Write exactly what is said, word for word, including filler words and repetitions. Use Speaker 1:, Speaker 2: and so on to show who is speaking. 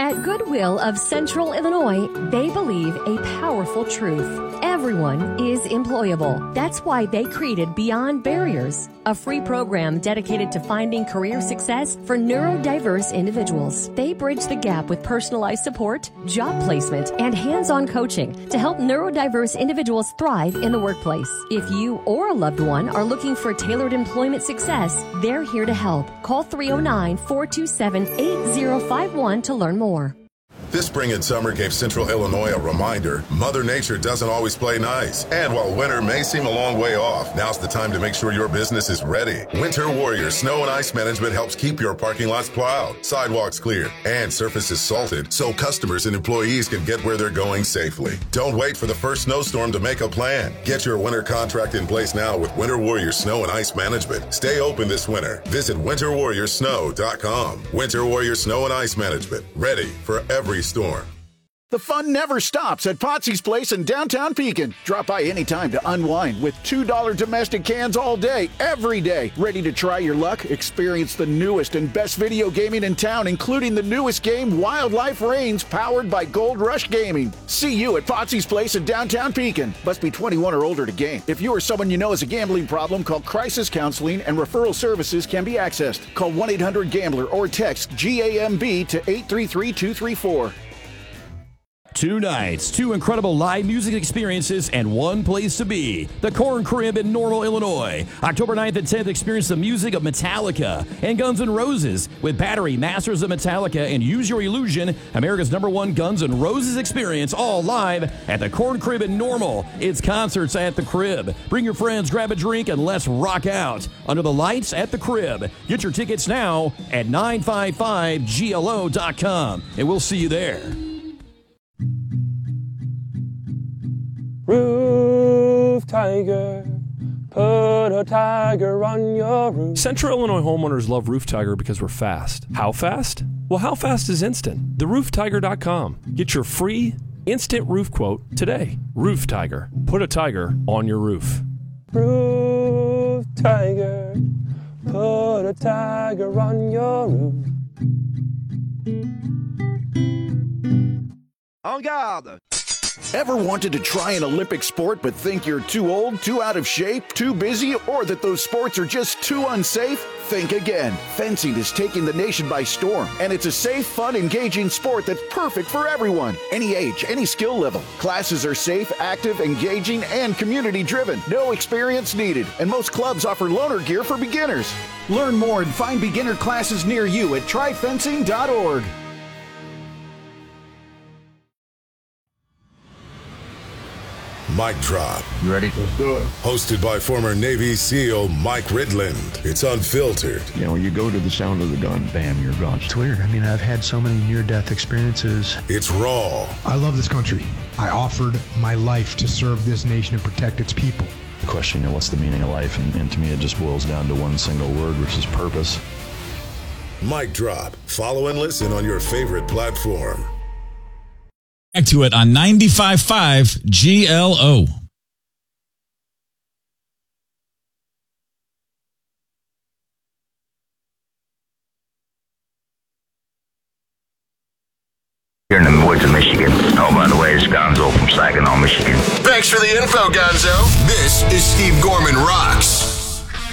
Speaker 1: At Goodwill of Central Illinois, they believe a powerful truth. Everyone is employable. That's why they created Beyond Barriers, a free program dedicated to finding career success for neurodiverse individuals. They bridge the gap with personalized support, job placement, and hands-on coaching to help neurodiverse individuals thrive in the workplace. If you or a loved one are looking for tailored employment success, they're here to help. Call three oh nine, four two seven, eight oh five one to learn more.
Speaker 2: This spring and summer gave Central Illinois a reminder Mother Nature doesn't always play nice. And while winter may seem a long way off, now's the time to make sure your business is ready. Winter Warrior Snow and Ice Management helps keep your parking lots plowed, sidewalks cleared, and surfaces salted so customers and employees can get where they're going safely. Don't wait for the first snowstorm to make a plan. Get your winter contract in place now with Winter Warrior Snow and Ice Management. Stay open this winter. Visit winter warrior snow dot com. Winter Warrior Snow and Ice Management. Ready for every storm.
Speaker 3: The fun never stops at Potsy's Place in downtown Pekin. Drop by anytime to unwind with two dollar domestic cans all day, every day. Ready to try your luck? Experience the newest and best video gaming in town, including the newest game, Wildlife Reigns, powered by Gold Rush Gaming. See you at Potsy's Place in downtown Pekin. Must be twenty-one or older to game. If you or someone you know has a gambling problem, call Crisis Counseling and referral services can be accessed. Call one eight hundred gambler or text G A M B to eight three three, two three four.
Speaker 4: Two nights, two incredible live music experiences, and one place to be. The Corn Crib in Normal, Illinois. October ninth and tenth, experience the music of Metallica and Guns N' Roses with Battery, Masters of Metallica, and Use Your Illusion, America's number one Guns N' Roses experience, all live at the Corn Crib in Normal. It's concerts at the Crib. Bring your friends, grab a drink, and let's rock out under the lights at the Crib. Get your tickets now at nine five five G L O dot com, and we'll see you there.
Speaker 5: Roof Tiger, put a tiger on your roof. Central Illinois homeowners love Roof Tiger because we're fast. How fast? Well, how fast is instant? the roof tiger dot com. Get your free instant roof quote today. Roof Tiger, put a tiger on your roof. Roof Tiger, put a tiger on your roof.
Speaker 3: En garde! Ever wanted to try an Olympic sport but think you're too old, too out of shape, too busy, or that those sports are just too unsafe? Think again. Fencing is taking the nation by storm, and it's a safe, fun, engaging sport that's perfect for everyone. Any age, any skill level. Classes are safe, active, engaging, and community-driven. No experience needed, and most clubs offer loaner gear for beginners. Learn more and find beginner classes near you at try fencing dot org.
Speaker 2: Mic Drop.
Speaker 6: You ready? Let's do it.
Speaker 2: Hosted by former Navy SEAL Mike Ridland. It's unfiltered.
Speaker 6: You know, you go to the sound of the gun, bam, you're gone.
Speaker 7: It's weird. I mean, I've had so many near-death experiences.
Speaker 2: It's raw.
Speaker 8: I love this country. I offered my life to serve this nation and protect its people.
Speaker 6: The question, you know, what's the meaning of life? And, and to me, it just boils down to one single word, which is purpose.
Speaker 2: Mic Drop. Follow and listen on your favorite platform.
Speaker 9: Back to it on ninety-five point five G L O.
Speaker 10: Here in the woods of Michigan. Oh, by the way, it's Gonzo from Saginaw, Michigan.
Speaker 11: Thanks for the info, Gonzo. This is Steve Gorman Rocks.